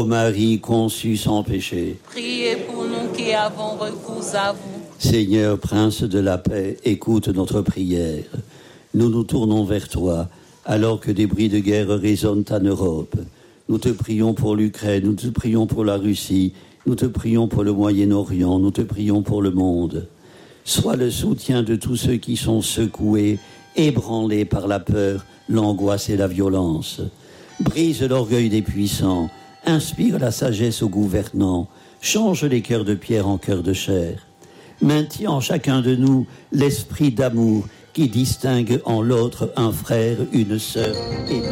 Ô Marie conçue sans péché, Priez pour nous qui avons recours à vous. Seigneur, Prince de la paix, écoute notre prière. Nous nous tournons vers toi, alors que des bruits de guerre résonnent en Europe. Nous te prions pour l'Ukraine, nous te prions pour la Russie, nous te prions pour le Moyen-Orient, nous te prions pour le monde. Sois le soutien de tous ceux qui sont secoués, ébranlés par la peur, l'angoisse et la violence. Brise l'orgueil des puissants, inspire la sagesse aux gouvernants, change les cœurs de pierre en cœurs de chair. Maintiens en chacun de nous l'esprit d'amour qui distingue en l'autre un frère, une sœur et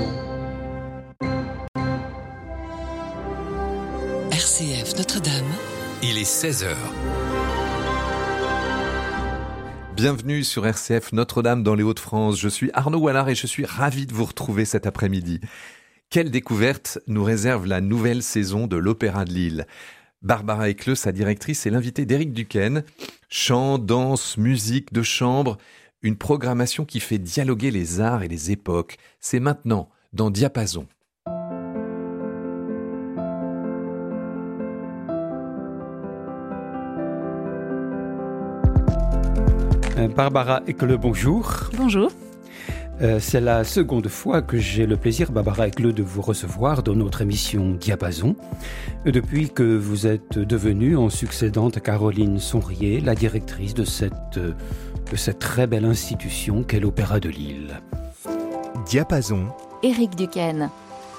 RCF Notre-Dame. Il est 16h. Bienvenue sur RCF Notre-Dame dans les Hauts-de-France. Je suis Arnaud Wallard et je suis ravi de vous retrouver cet après-midi. Quelle découverte nous réserve la nouvelle saison de l'Opéra de Lille. Barbara Ecleux, sa directrice, est l'invitée d'Éric Duquesne. Chant, danse, musique de chambre, une programmation qui fait dialoguer les arts et les époques. C'est maintenant dans Diapason. Barbara Ecleux, bonjour. Bonjour. C'est la seconde fois que j'ai le plaisir, Barbara Ecleux, de vous recevoir dans notre émission Diapason. Depuis que vous êtes devenue, en succédant à Caroline Sonrier, la directrice de cette très belle institution qu'est l'Opéra de Lille. Diapason. Éric Duquesne.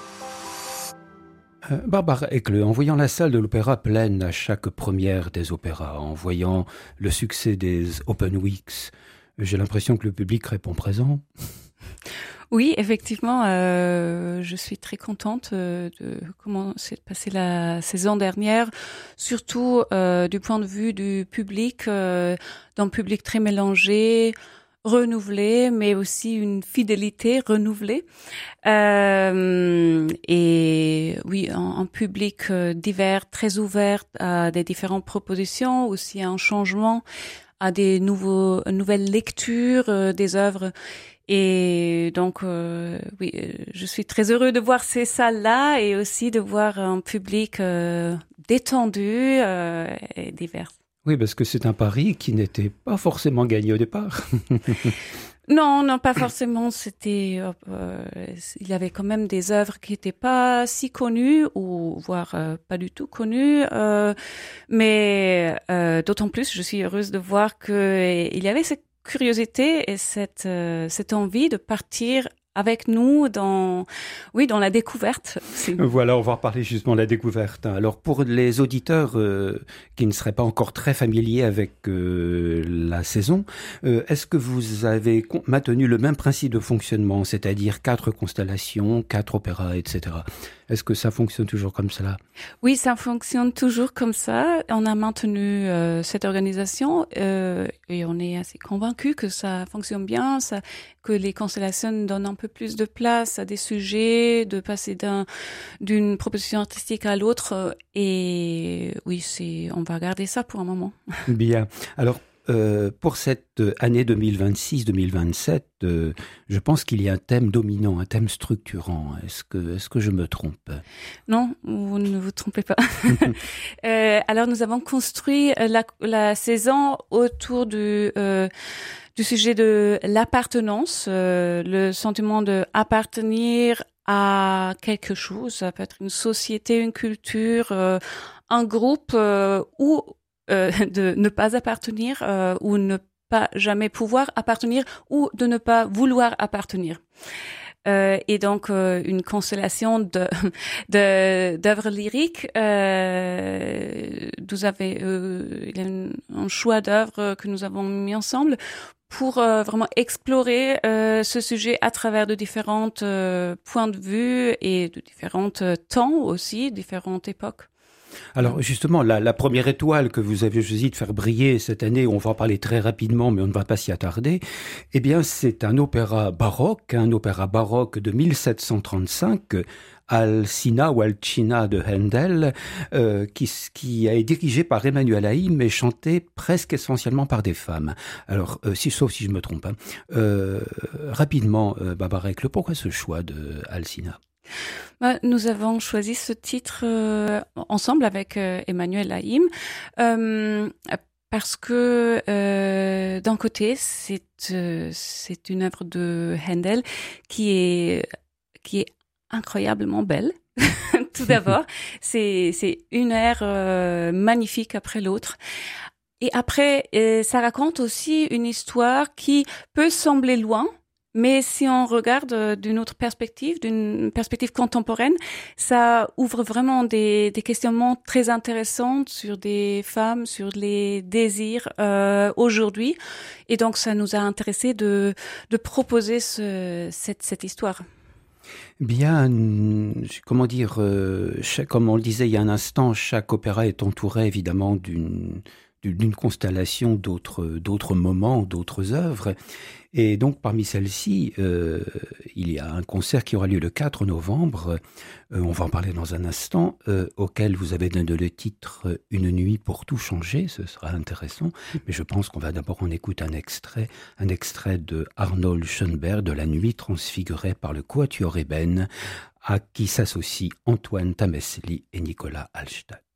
Barbara Ecleux, en voyant la salle de l'Opéra pleine à chaque première des opéras, en voyant le succès des Open Weeks, j'ai l'impression que le public répond présent. Oui, effectivement, je suis très contente de comment s'est passée la saison dernière, surtout du point de vue du public, d'un public très mélangé, renouvelé, mais aussi une fidélité renouvelée. Et oui, un public divers, très ouvert à des différentes propositions, aussi à un changement, à des nouvelles lectures des œuvres. Et donc, oui, je suis très heureux de voir ces salles-là et aussi de voir un public détendu et divers. Oui, parce que c'est un pari qui n'était pas forcément gagné au départ. Non, pas forcément. C'était, il y avait quand même des œuvres qui n'étaient pas si connues ou voire pas du tout connues. Mais d'autant plus, je suis heureuse de voir que il y avait cette curiosité et cette envie de partir avec nous dans la découverte. Voilà, on va reparler justement de la découverte. Alors pour les auditeurs qui ne seraient pas encore très familiers avec la saison, est-ce que vous avez maintenu le même principe de fonctionnement, c'est-à-dire 4 constellations, 4 opéras, etc. Est-ce que ça fonctionne toujours comme cela? Oui, ça fonctionne toujours comme ça. On a maintenu cette organisation et on est assez convaincus que ça fonctionne bien, que les constellations donnent un peu plus de place à des sujets, de passer d'une proposition artistique à l'autre. Et oui, on va garder ça pour un moment. Bien. Alors, pour cette année 2026-2027, je pense qu'il y a un thème dominant, un thème structurant. Est-ce que je me trompe? Non, vous ne vous trompez pas. Alors, nous avons construit la saison autour du sujet de l'appartenance, le sentiment de appartenir à quelque chose. Ça peut être une société, une culture, un groupe ou de ne pas appartenir ou ne pas jamais pouvoir appartenir ou de ne pas vouloir appartenir. Et donc une constellation d'œuvres lyriques. Il y a un choix d'œuvres que nous avons mis ensemble pour vraiment explorer ce sujet à travers de différentes points de vue et de différentes temps aussi, différentes époques. Alors justement, la première étoile que vous avez choisi de faire briller cette année, on va en parler très rapidement, mais on ne va pas s'y attarder, eh bien c'est un opéra baroque de 1735, Alcina ou Alcina de Handel, qui est dirigé par Emmanuel Haïm et chanté presque essentiellement par des femmes. Alors, sauf si je me trompe. Rapidement, Barbara Ecleux, pourquoi ce choix de Alcina ? Nous avons choisi ce titre ensemble avec Emmanuel Haïm parce que d'un côté c'est une œuvre de Handel qui est incroyablement belle. Tout d'abord, c'est une ère magnifique après l'autre. Et après, ça raconte aussi une histoire qui peut sembler loin, mais si on regarde d'une autre perspective, d'une perspective contemporaine, ça ouvre vraiment des questionnements très intéressants sur des femmes, sur les désirs aujourd'hui. Et donc, ça nous a intéressé de proposer cette histoire. Bien, comment dire, comme on le disait il y a un instant, chaque opéra est entouré évidemment d'une constellation d'autres moments, d'autres œuvres. Et donc, parmi celles-ci, il y a un concert qui aura lieu le 4 novembre, on va en parler dans un instant, auquel vous avez donné le titre « Une nuit pour tout changer », ce sera intéressant. Mais je pense qu'on va d'abord en écouter un extrait de Arnold Schoenberg de La nuit transfigurée par le Quatuor Eben, à qui s'associent Antoine Tamesli et Nicolas Hallstatt.